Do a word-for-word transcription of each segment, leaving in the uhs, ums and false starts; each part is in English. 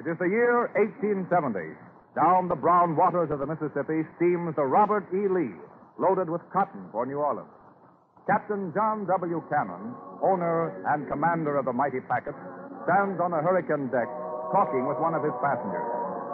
It is the year eighteen seventy. Down the brown waters of the Mississippi steams the Robert E. Lee, loaded with cotton for New Orleans. Captain John W. Cannon, owner and commander of the mighty packet, stands on the hurricane deck talking with one of his passengers.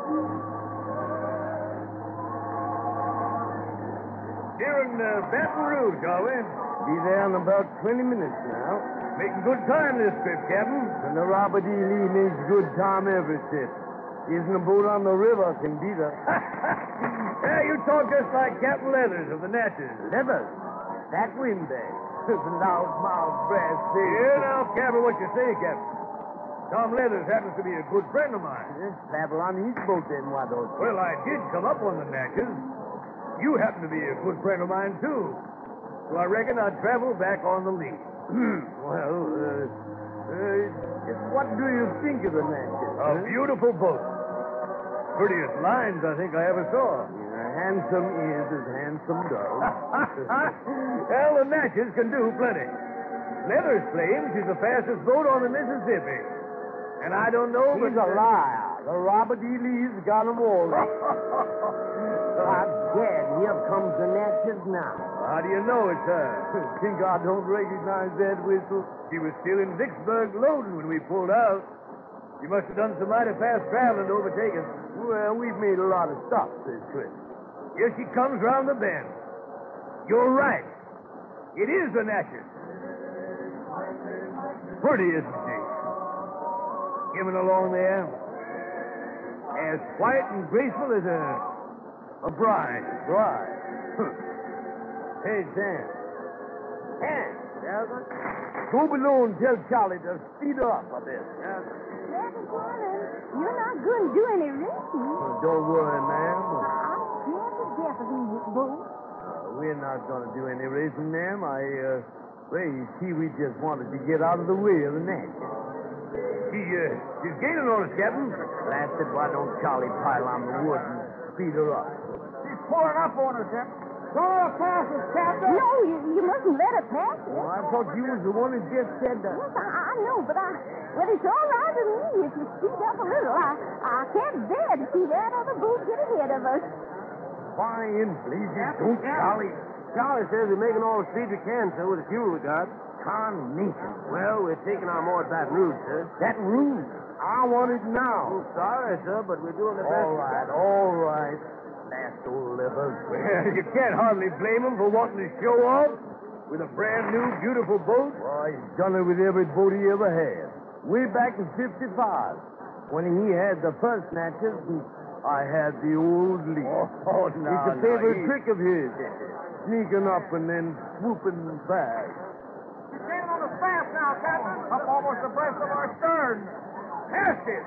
Here in uh, Baton Rouge, are we? Be there in about twenty minutes now. Making good time this trip, Captain. And the Robert E. Lee makes good time every trip. Isn't a boat on the river can beat her. Yeah, you talk just like Captain Leathers of the Natchez. Leathers? That windbag. The loud-mouthed brass face. Here now, Captain, what you say, Captain. Tom Leathers happens to be a good friend of mine. Let's travel on his boat then, why don't you? Well, I did come up on the Natchez. You happen to be a good friend of mine, too. So I reckon I'd travel back on the Lee. Well, uh, uh, what do you think of the Natchez? A beautiful boat. Prettiest lines I think I ever saw. Yeah, handsome is as handsome does. Well, the Natchez can do plenty. Leathers claims she's the fastest boat on the Mississippi. And I don't know, He's but... a liar. The Robert E. Lee's got 'em all. I'm dead. Here comes the Natchez now. How do you know it's her? Think I don't recognize that whistle? She was still in Vicksburg loading when we pulled out. She must have done some mighty fast traveling to overtake us. Well, we've made a lot of stops this trip. Here she comes round the bend. You're right. It is the Natchez. Pretty, isn't she? Coming along there. As quiet and graceful as a, a bride. Bride? Hey, Sam. Sam, Sheldon. Go below and tell Charlie to speed her up a bit. Daddy Cannon, you're not going to do any racing. Oh, don't worry, ma'am. I'm scared to death of these boats. Uh, we're not going to do any racing, ma'am. I, uh, well, you see, we just wanted to get out of the way of the Natchez. She, uh, she's gaining on us, Captain. Blasted, why don't Charlie pile on the wood and speed her up? She's pulling up on us, Captain. Go past us, Captain. No, you, you mustn't let her pass us. Well, I thought you was the one who just said that. Yes, I, I know, but I... Well, it's all right with me if you speed up a little. I, I can't bear to see that other boat get ahead of us. Fine, please, don't, Charlie. Charlie says we're making all the speed we can, sir, with the fuel we got. Carnation. Well, we're taking our more at Baton Rouge, sir. Baton Rouge? I want it now. I'm sorry, sir, but we're doing the best. All right, all right. Last old livers. Well, you can't hardly blame him for wanting to show off with a brand new, beautiful boat. Well, he's done it with every boat he ever had. Way back in fifty-five, when he had the first Natchez, and I had the old Lee. Oh, oh no, It's a no, favorite he- trick of his. Sneaking up and then swooping back. She's gaining on us fast now, Captain. Up almost abreast of our stern. Past it.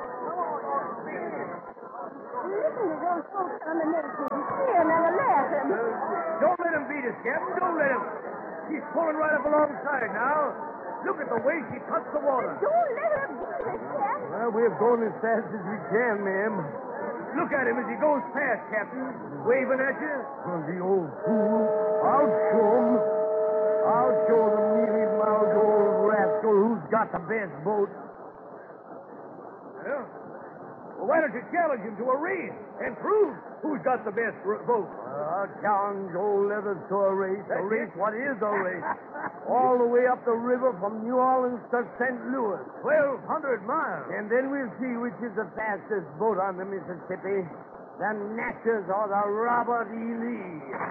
Listen to those folks on the Natchez. Cheering and a laughing. Don't let him beat us, Captain. Don't let him. She's pulling right up alongside now. Look at the way she cuts the water. Don't let her beat us, Captain. Well, we're going as fast as we can, ma'am. Look at him as he goes past, Captain. Waving at you. Oh, the old fool. I'll show him. I'll show the mealy-mouthed old rascal who's got the best boat. Yeah. Well, why don't you challenge him to a race and prove who's got the best r- boat? Uh, I'll challenge old Leathers to a race. That's a race? it. What is a race? All the way up the river from New Orleans to Saint Louis. Twelve hundred miles. And then we'll see which is the fastest boat on the Mississippi, the Natchez or the Robert E. Lee.